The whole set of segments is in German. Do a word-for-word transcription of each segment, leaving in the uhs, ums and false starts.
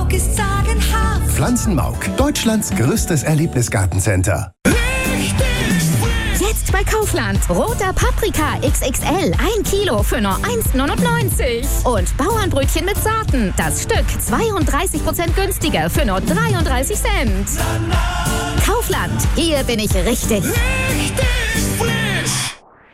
Mauk ist sagenhaft. Pflanzenmauk, Deutschlands größtes Erlebnisgartencenter. Jetzt bei Kaufland. Roter Paprika X X L. ein Kilo für nur eins neunundneunzig. Und Bauernbrötchen mit Saaten. Das Stück zweiunddreißig Prozent günstiger für nur dreiunddreißig Cent. Kaufland. Hier bin ich richtig. Richtig frisch.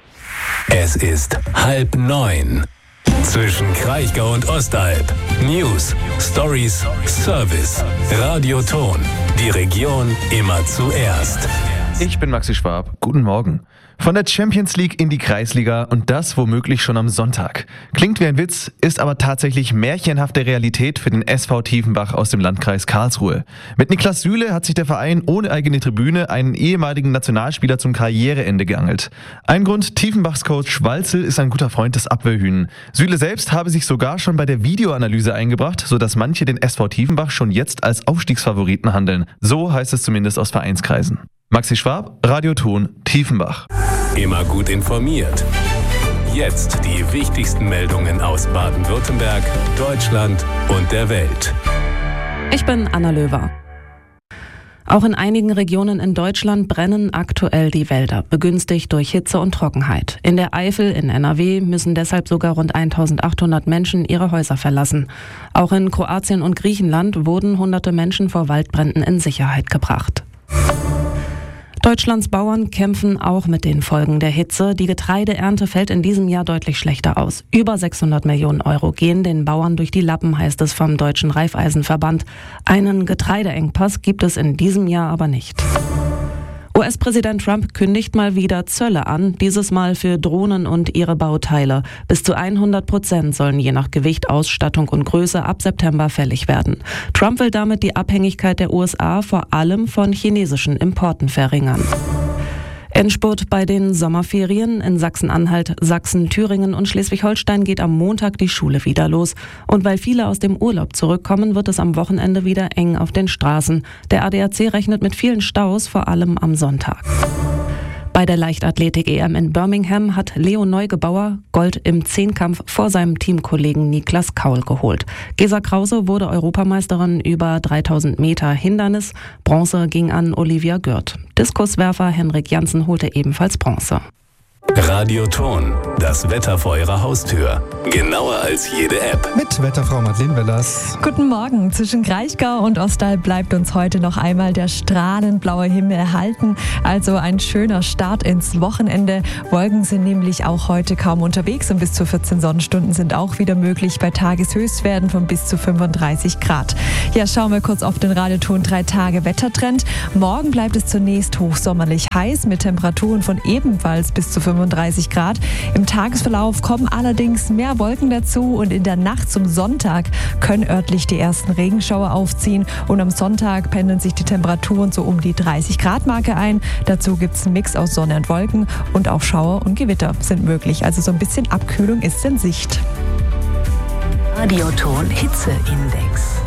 Es ist halb neun. Zwischen Kraichgau und Ostalb. News, Stories, Service. Radioton. Die Region immer zuerst. Ich bin Maxi Schwab. Guten Morgen. Von der Champions League in die Kreisliga und das womöglich schon am Sonntag. Klingt wie ein Witz, ist aber tatsächlich märchenhafte Realität für den S V Tiefenbach aus dem Landkreis Karlsruhe. Mit Niklas Süle hat sich der Verein ohne eigene Tribüne einen ehemaligen Nationalspieler zum Karriereende geangelt. Ein Grund, Tiefenbachs Coach Schwalzel ist ein guter Freund des Abwehrhühn. Süle selbst habe sich sogar schon bei der Videoanalyse eingebracht, sodass manche den S V Tiefenbach schon jetzt als Aufstiegsfavoriten handeln. So heißt es zumindest aus Vereinskreisen. Maxi Schwab, Radioton, Tiefenbach. Immer gut informiert. Jetzt die wichtigsten Meldungen aus Baden-Württemberg, Deutschland und der Welt. Ich bin Anna Löwer. Auch in einigen Regionen in Deutschland brennen aktuell die Wälder, begünstigt durch Hitze und Trockenheit. In der Eifel in N R W müssen deshalb sogar rund eintausendachthundert Menschen ihre Häuser verlassen. Auch in Kroatien und Griechenland wurden hunderte Menschen vor Waldbränden in Sicherheit gebracht. Deutschlands Bauern kämpfen auch mit den Folgen der Hitze. Die Getreideernte fällt in diesem Jahr deutlich schlechter aus. Über sechshundert Millionen Euro gehen den Bauern durch die Lappen, heißt es vom Deutschen Raiffeisenverband. Einen Getreideengpass gibt es in diesem Jahr aber nicht. U S-Präsident Trump kündigt mal wieder Zölle an, dieses Mal für Drohnen und ihre Bauteile. Bis zu hundert Prozent sollen je nach Gewicht, Ausstattung und Größe ab September fällig werden. Trump will damit die Abhängigkeit der U S A vor allem von chinesischen Importen verringern. Endspurt bei den Sommerferien. In Sachsen-Anhalt, Sachsen, Thüringen und Schleswig-Holstein geht am Montag die Schule wieder los. Und weil viele aus dem Urlaub zurückkommen, wird es am Wochenende wieder eng auf den Straßen. Der A D A C rechnet mit vielen Staus, vor allem am Sonntag. Bei der Leichtathletik-E M in Birmingham hat Leo Neugebauer Gold im Zehnkampf vor seinem Teamkollegen Niklas Kaul geholt. Gesa Krause wurde Europameisterin über dreitausend Meter Hindernis. Bronze ging an Olivia Gürt. Diskuswerfer Henrik Janssen holte ebenfalls Bronze. Radioton, das Wetter vor Ihrer Haustür. Genauer als jede App. Mit Wetterfrau Madeleine Wellers. Guten Morgen. Zwischen Kraichgau und Ostalb bleibt uns heute noch einmal der strahlenblaue Himmel erhalten. Also ein schöner Start ins Wochenende. Wolken sind nämlich auch heute kaum unterwegs und bis zu vierzehn Sonnenstunden sind auch wieder möglich bei Tageshöchstwerten von bis zu fünfunddreißig Grad. Ja, schauen wir kurz auf den Radioton drei Tage Wettertrend. Morgen bleibt es zunächst hochsommerlich heiß mit Temperaturen von ebenfalls bis zu fünfunddreißig Grad. Im Tagesverlauf kommen allerdings mehr Wolken dazu und in der Nacht zum Sonntag können örtlich die ersten Regenschauer aufziehen und am Sonntag pendeln sich die Temperaturen so um die dreißig Grad Marke ein. Dazu gibt es einen Mix aus Sonne und Wolken und auch Schauer und Gewitter sind möglich. Also so ein bisschen Abkühlung ist in Sicht. Radioton Hitzeindex.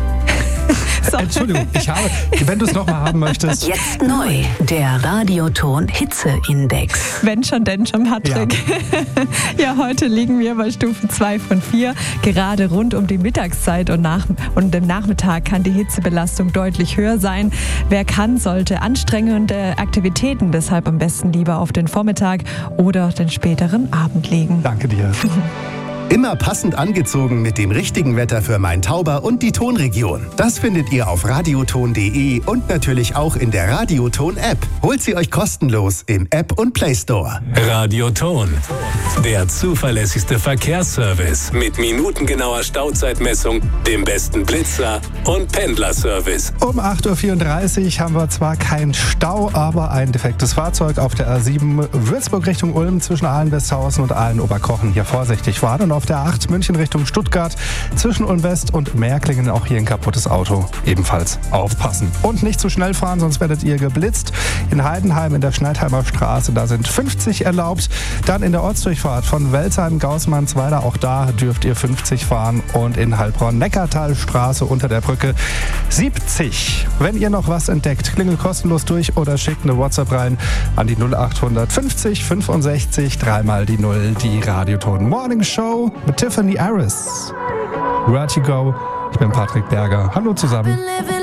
So. Entschuldigung, ich habe, wenn du es nochmal haben möchtest. Jetzt neu, der Radioton Hitzeindex. Wenn schon, denn schon, Patrick. Ja. Ja, heute liegen wir bei Stufe zwei von vier. Gerade rund um die Mittagszeit und, nach, und im Nachmittag kann die Hitzebelastung deutlich höher sein. Wer kann, sollte anstrengende Aktivitäten deshalb am besten lieber auf den Vormittag oder den späteren Abend legen. Danke dir. Immer passend angezogen mit dem richtigen Wetter für Main-Tauber und die Tonregion. Das findet ihr auf radioton punkt de und natürlich auch in der Radioton-App. Holt sie euch kostenlos im App und Play Store. Radioton, der zuverlässigste Verkehrsservice mit minutengenauer Stauzeitmessung, dem besten Blitzer und Pendlerservice. Um acht Uhr vierunddreißig haben wir zwar keinen Stau, aber ein defektes Fahrzeug auf der A sieben Würzburg Richtung Ulm zwischen Ahlen-Westhausen und Ahlen-Oberkochen. Hier vorsichtig fahren. Und auf der acht München Richtung Stuttgart zwischen Ulm-West und Märklingen auch hier ein kaputtes Auto. Ebenfalls aufpassen. Und nicht zu schnell fahren, sonst werdet ihr geblitzt. In Heidenheim in der Schneidheimer Straße, da sind fünfzig erlaubt. Dann in der Ortsdurchfahrt von Welsheim-Gaußmannsweiler, auch da dürft ihr fünfzig fahren. Und in Heilbronn-Neckartalstraße unter der Brücke siebzig. Wenn ihr noch was entdeckt, klingelt kostenlos durch oder schickt eine WhatsApp rein an die null acht fünfzig fünfundsechzig, dreimal die null, die Radioton Morning Show mit Tiffany Harris. Vertigo Ich bin Patrick Berger. Hallo zusammen.